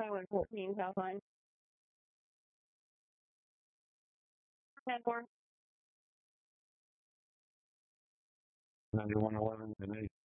Highway 14, South Line. 10-4. 9111 and 8.